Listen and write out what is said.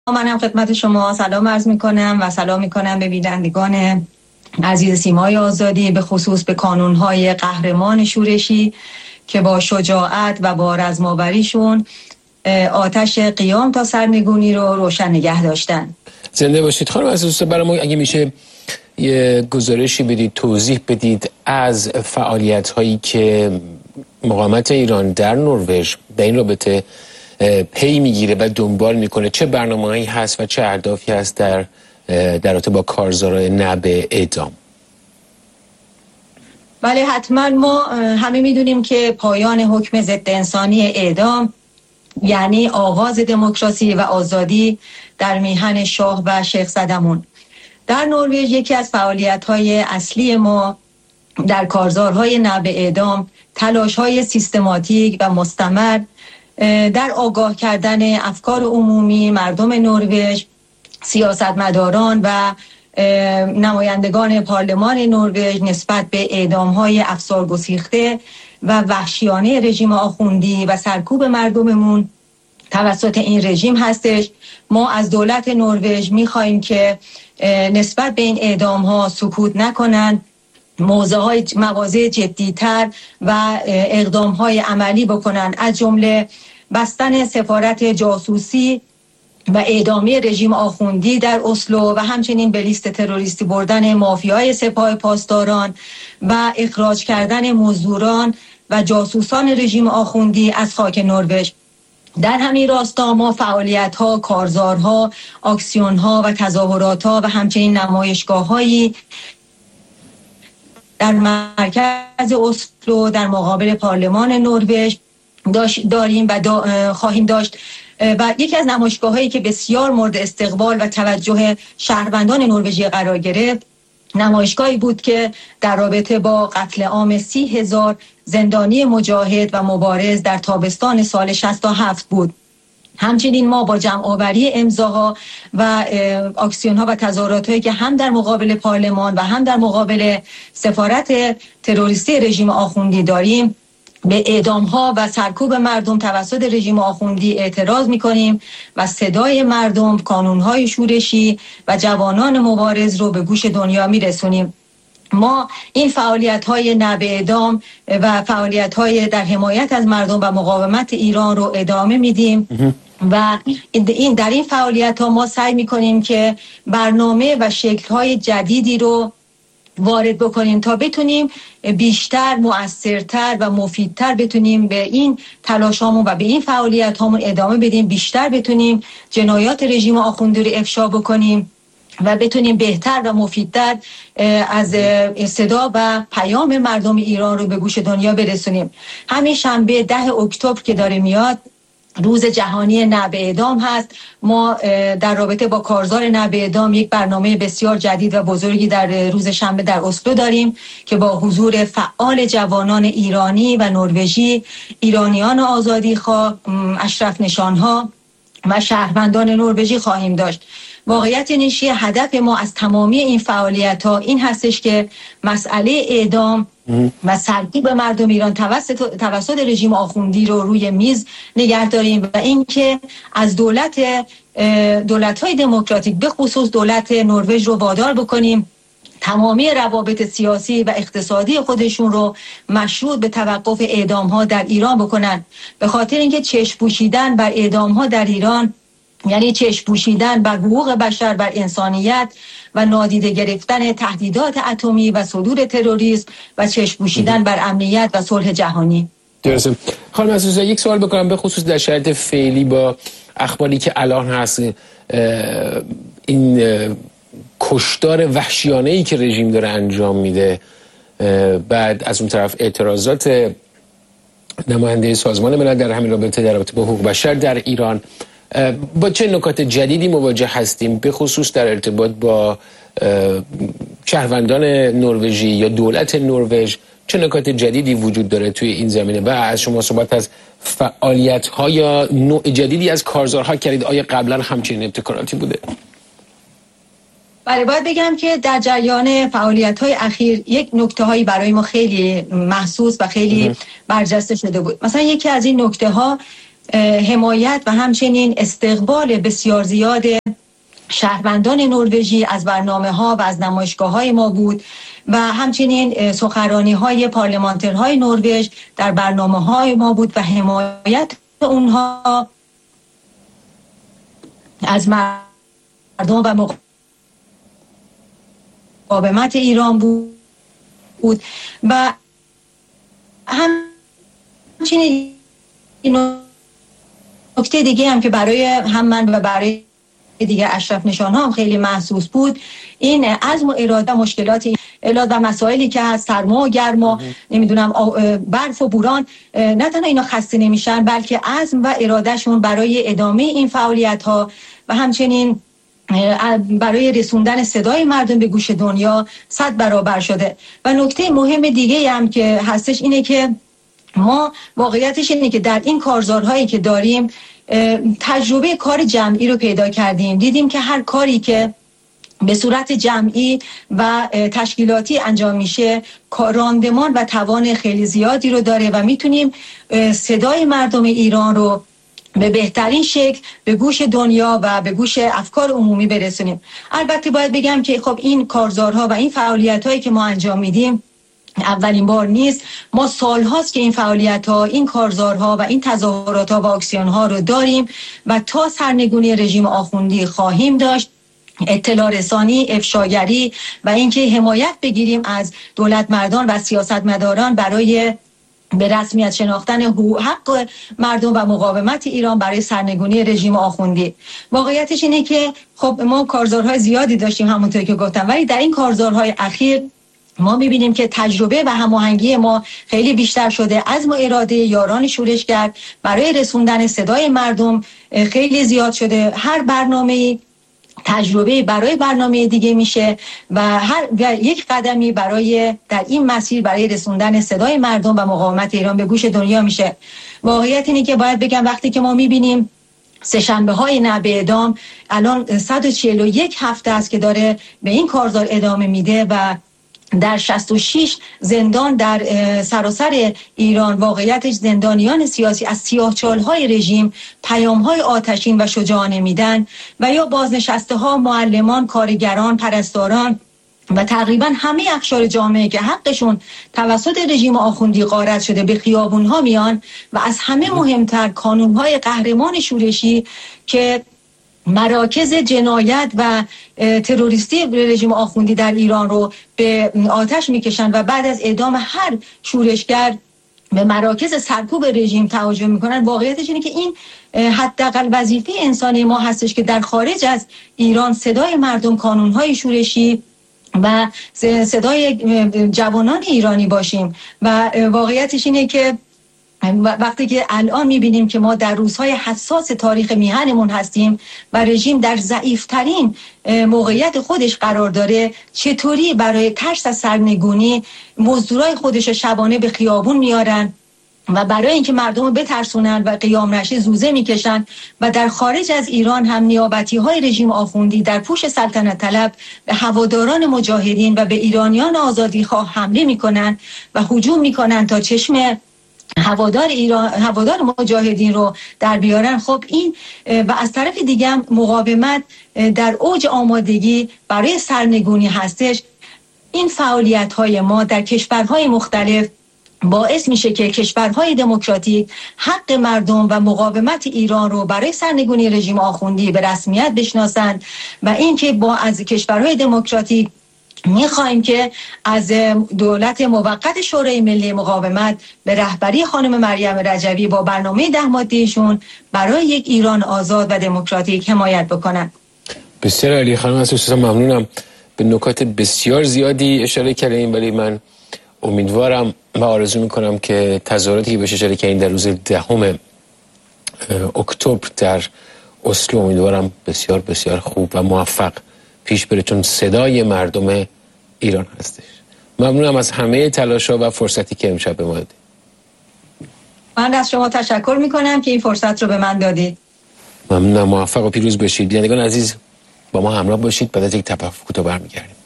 منم خدمت شما سلام عرض میکنم و سلام میکنم به بینندگان عزیز سیمای آزادی، به خصوص به کانونهای قهرمان شورشی که با شجاعت و با رزم‌آوریشون آتش قیام تا سرنگونی رو روشن نگه داشتن. زنده باشید خانم عزیز. برای ما اگه میشه یه گزارشی بدید، توضیح بدید از فعالیت‌هایی که مقاومت ایران در نروژ در این رابطه پی میگیره و دنبال میکنه، چه برنامه‌هایی هست و چه اهدافی هست در رابطه با کارزارای نب اعدام. بله حتما ما همه میدونیم که پایان حکم ضد انسانی اعدام یعنی آغاز دموکراسی و آزادی در میهن شاه و شیخ صدمون. در نروژ یکی از فعالیت‌های اصلی ما در کارزارهای نب اعدام تلاش‌های سیستماتیک و مستمر در آگاه کردن افکار عمومی مردم نروژ، سیاستمداران و نمایندگان پارلمان نروژ نسبت به اعدام‌های افسارگسیخته و وحشیانه رژیم آخوندی و سرکوب مردممون توسط این رژیم هستش. ما از دولت نروژ می‌خوایم که نسبت به این اعدام‌ها سکوت نکنند، مواضع جدی‌تر و اقدام‌های عملی بکنند، از جمله بستن سفارت جاسوسی و اعدامی رژیم آخوندی در اسلو و همچنین به لیست تروریستی بردن مافیای سپاه پاسداران و اخراج کردن مزدوران و جاسوسان رژیم آخوندی از خاک نروژ. در همین راستا ما فعالیت‌ها، کارزارها، آکسیون‌ها و تظاهرات‌ها و همچنین نمایشگاه‌هایی در مرکز اسلو در مقابل پارلمان نروژ داریم و خواهیم داشت و یکی از نمایشگاه‌هایی که بسیار مورد استقبال و توجه شهروندان نروژی قرار گرفت نمایشگاهی بود که در رابطه با قتل عام 30,000 زندانی مجاهد و مبارز در تابستان سال 67 بود. همچنین ما با جمع‌آوری امضاها و آکسیون‌ها و تظاهرات‌هایی که هم در مقابل پارلمان و هم در مقابل سفارت تروریستی رژیم آخوندی داریم به اعدام‌ها و سرکوب مردم توسط رژیم آخوندی اعتراض می‌کنیم و صدای مردم، کانون‌های شورشی و جوانان مبارز رو به گوش دنیا می‌رسونیم. ما این فعالیت‌های نب اعدام و فعالیت‌های در حمایت از مردم و مقاومت ایران رو ادامه میدیم و در این فعالیت‌ها ما سعی می‌کنیم که برنامه و شکل‌های جدیدی رو وارد بکنیم تا بتونیم بیشتر، مؤثرتر و مفیدتر بتونیم به این تلاشامون و به این فعالیت‌هامون ادامه بدیم، بیشتر بتونیم جنایات رژیم آخوندی رو افشا بکنیم و بتونیم بهتر و مفیدتر از صدا و پیام مردم ایران رو به گوش دنیا برسونیم. همین شنبه 10 اکتبر که داره میاد روز جهانی نب اعدام هست. ما در رابطه با کارزار نب اعدام یک برنامه بسیار جدید و بزرگی در روز شنبه در اسلو داریم که با حضور فعال جوانان ایرانی و نروژی، ایرانیان آزادیخواه، اشرف نشانها و شهروندان نروژی خواهیم داشت. واقعیت اینه که هدف ما از تمامی این فعالیت‌ها این هستش که مسئله اعدام و سرکوب مردم ایران توسط رژیم آخوندی رو روی میز نگه داریم و اینکه از دولت‌های دموکراتیک به خصوص دولت نروژ رو وادار بکنیم تمامی روابط سیاسی و اقتصادی خودشون رو مشروط به توقف اعدام‌ها در ایران بکنن، به خاطر اینکه چشم پوشیدن بر اعدام‌ها در ایران یعنی چشم پوشیدن بر حقوق بشر، بر انسانیت و نادیده گرفتن تهدیدات اتمی و صدور تروریسم و چشم پوشیدن بر امنیت و صلح جهانی. درسته. خانم عزیزه یک سوال بکنم به خصوص در شرایط فعلی با اخباری که الان هست، این کشتار وحشیانه‌ای که رژیم داره انجام میده، بعد از اون طرف اعتراضات نماینده سازمان ملل در همین رابطه در رابطه با حقوق بشر در ایران، با چه نکات جدیدی مواجه هستیم به خصوص در ارتباط با شهروندان نروژی یا دولت نروژ؟ چه نکات جدیدی وجود داره توی این زمینه؟ و از شما صحبت از فعالیت‌ها یا نوع جدیدی از کارزارها کردید، آیا قبلا همچین ابتکاراتی بوده؟ بله، باید بگم که در جریان فعالیت‌های اخیر یک نکته‌هایی برای ما خیلی محسوس و خیلی برجسته شده بود. مثلا یکی از این نکته‌ها حمایت و همچنین استقبال بسیار زیاد شهروندان نروژی از برنامه‌ها و از نمایشگاه‌های ما بود و همچنین سخنرانی‌های پارلمانترهای نروژ در برنامه‌های ما بود و حمایت اونها از مردم و مقاومت ایران بود و همچنین نکته دیگه هم که برای هم من و برای دیگه اشرف نشان ها هم خیلی محسوس بود، این عزم و اراده مشکلات علت و مسائلی که هست، سرما و گرما، نمیدونم برف و بوران، نه تنها اینا خسته نمیشن بلکه عزم و ارادهشون برای ادامه این فعالیت ها و همچنین برای رسوندن صدای مردم به گوش دنیا 100 برابر شده. و نکته مهم دیگه هم که هستش اینه که ما واقعیتش اینه که در این کارزارهایی که داریم تجربه کار جمعی رو پیدا کردیم. دیدیم که هر کاری که به صورت جمعی و تشکیلاتی انجام میشه راندمان و توان خیلی زیادی رو داره و میتونیم صدای مردم ایران رو به بهترین شکل به گوش دنیا و به گوش افکار عمومی برسونیم. البته باید بگم که خب این کارزارها و این فعالیت‌هایی که ما انجام میدیم اولین بار نیست. ما سال‌هاست که این فعالیت‌ها، این کارزارها و این تظاهرات‌ها و آکسیون‌ها رو داریم و تا سرنگونی رژیم آخوندی خواهیم داشت. اطلاع رسانی، افشاگری و اینکه حمایت بگیریم از دولت مردان و سیاستمداران برای به رسمیت شناختن حق مردم و مقاومت ایران برای سرنگونی رژیم آخوندی. واقعیتش اینه که خب ما کارزارهای زیادی داشتیم همونطور که گفتم، ولی در این کارزارهای اخیر ما می‌بینیم که تجربه و هماهنگی ما خیلی بیشتر شده. عزم و اراده یاران شورشگر برای رسوندن صدای مردم خیلی زیاد شده. هر برنامه‌ای تجربه برای برنامه دیگه میشه و هر یک قدمی برای در این مسیر برای رسوندن صدای مردم و مقاومت ایران به گوش دنیا میشه. واقعیت اینه که باید بگم وقتی که ما می‌بینیم سه‌شنبه‌های نه به اعدام الان 141 هفته است که داره به این کارزار ادامه میده و در 66 زندان در سراسر ایران واقعیتش زندانیان سیاسی از سیاه‌چال‌های رژیم پیام‌های آتشین و شجاعانه میدن و یا بازنشسته ها، معلمان، کارگران، پرستاران و تقریبا همه اقشار جامعه که حقشون توسط رژیم آخوندی غارت شده به خیابون‌ها میان و از همه مهمتر کانون‌های قهرمان شورشی که مراکز جنایت و تروریستی رژیم آخوندی در ایران رو به آتش میکشن و بعد از اعدام هر شورشگر به مراکز سرکوب رژیم توجه میکنن. واقعیتش اینه که این حداقل وظیفه انسانی ما هستش که در خارج از ایران صدای مردم، کانونهای شورشی و صدای جوانان ایرانی باشیم و واقعیتش اینه که وقتی که الان میبینیم که ما در روزهای حساس تاریخ میهنمون هستیم و رژیم در ضعیفترین موقعیت خودش قرار داره، چطوری برای ترس از سرنگونی مزدورای خودش شبانه به خیابون میارن و برای اینکه مردم رو بترسونن و قیام نشه زوزه میکشن و در خارج از ایران هم نیابتی های رژیم آخوندی در پوش سلطنت طلب به هواداران مجاهدین و به ایرانیان آزادی خواه حمله میکنن و هجوم میکنن تا چشم هوادار مجاهدین رو در بیارن. خب این و از طرف دیگه هم مقاومت در اوج آمادگی برای سرنگونی هستش. این فعالیت های ما در کشورهای مختلف باعث میشه که کشورهای دموکراتیک حق مردم و مقاومت ایران رو برای سرنگونی رژیم آخوندی به رسمیت بشناسند و اینکه با از کشورهای دموکراتیک میخوایم که از دولت موقت شورای ملی مقاومت به رهبری خانم مریم رجوی با برنامه 10 ماده‌شون برای یک ایران آزاد و دموکراتیک حمایت بکنن. بسیار عالی خانم اساسا، ممنونم. به نکات بسیار زیادی اشاره کردین، ولی من امیدوارم و آرزو میکنم که تظاهراتی که بهش اشاره کردین در روز 10 اکتبر در اسلو امیدوارم بسیار بسیار خوب و موفق پیش بره، چون صدای مردم ایران هستش. ممنونم از همه تلاش‌ها و فرصتی که امشب به ما دادید. من از شما تشکر میکنم که این فرصت رو به من دادید. ممنونم، موفق و پیروز بشید. بینندگان عزیز با ما همراه باشید، بعد از یک توقف کوتاه برمیگردیم.